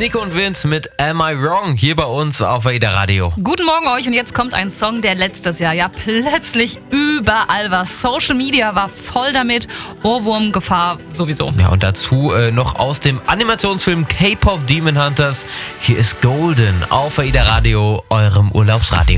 Nico und Vince mit Am I Wrong hier bei uns auf AIDA Radio. Guten Morgen euch und jetzt kommt ein Song, der letztes Jahr ja plötzlich überall war. Social Media war voll damit, Ohrwurmgefahr sowieso. Ja, und dazu noch aus dem Animationsfilm K-Pop Demon Hunters. Hier ist Golden auf AIDA Radio, eurem Urlaubsradio.